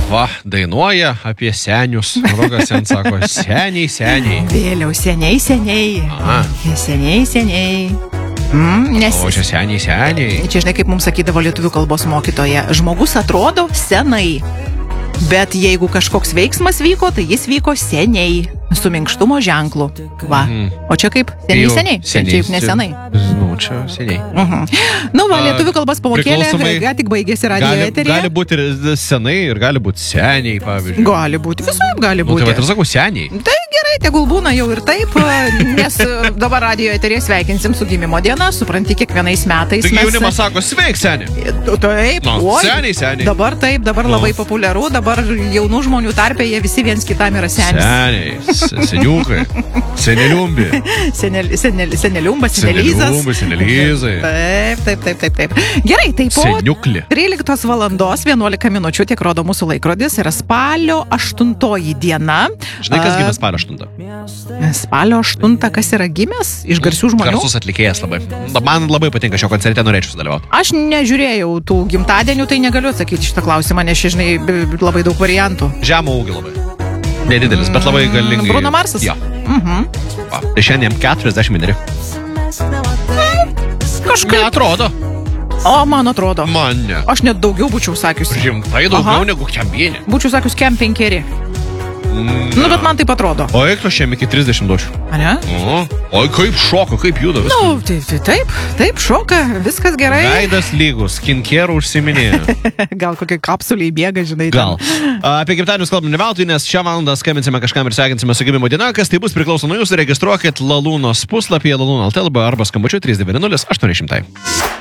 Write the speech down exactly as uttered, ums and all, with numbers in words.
va, dainuoja apie senius. Rokas ten sako, seniai, seniai. Vėliau, seniai, seniai. Aha. Seniai, seniai. Mm, nes... O čia seniai, seniai. Čia žinai, kaip mums sakydavo lietuvių kalbos mokytoja, žmogus atrodo senai, bet jeigu kažkoks veiksmas vyko, tai jis vyko seniai, su minkštumo ženklu. Va. Mhm. O čia kaip? Seniai, Jau, seniai. seniai. Čia juk nesenai. Nu, čia seniai. Mhm. Nu, va, lietuvių kalbos pamokėlė, priklausomai- ką tik baigėsi radio Gali, eteryje. gali būti ir senai, ir gali būti seniai, pavyzdžiui. Gali būti, visaip gali Nu, tai būti. va, ir sakau, seniai. Tai gerai, tegul būna jau ir taip, nes dabar radio eterėje sveikinsim su gimimo diena, supranti, kiekvienais metais Taigi mes... jaunimas sako, sveik, seniai. Taip, Nu, oi, seniai, seniai. Dabar taip, dabar Nu. labai populiaru, dabar jaunų žmonių tarpėje visi viens kitam yra senis. Seniai, se- seniukai, seneliumbi. Senel, senel, seneliumbas, senelizas. Seneliumbai, senelizai. Taip, taip, taip, taip, taip. Gerai, tai po Seniuklį. tryliktos valandos vienuolika minučių, tiek rodo mūsų laikrodis, yra spalio aštuntoji diena. Žinai, kas A, gimė spalio aštuntą? Spalio aštuntą, kas yra gimęs iš garsių žmonių? Garsus atlikėjas labai. Man labai patinka šio koncerte, norėčiau sudalyvauti. Aš nežiūrėjau tų gimtadienių, tai negaliu atsakyti šitą klausimą, nes čia, žinai, b- b- labai daug variantų. Žemą ūgį labai. Nedidelis, bet labai galingai. Bruno Marsas? Jo. Mhm. Va, tai šiandien keturiasdešimt vieneri. Kažkaip. Neatrodo. O, man atrodo. Man ne. Aš net daugiau būčiau sakius. Rimtai daugiau Aha. negu kemienė. Būčiau sakius kem penkeri. Nu, bet man taip atrodo. O eik tu šiandien iki trisdešimt duočiau. A ne? O, oi, kaip šoka, kaip juda viskas. Nu, tai, tai taip, taip, šoka, viskas gerai. Veidas lygus, skincare užsiminėjo. Gal kokie kapsuliai bėga, žinai. Gal. ten. Apie gimtadienius kalbam ne veltui, nes šią valandą skambinsime kažkam ir sveikinsime su gimimo diena. Kas tai bus priklauso nuo jūsų, registruokit Lalūnos puslapyje lalūno lt arba skambučiu trys devyni nulis aštuoni šimtai.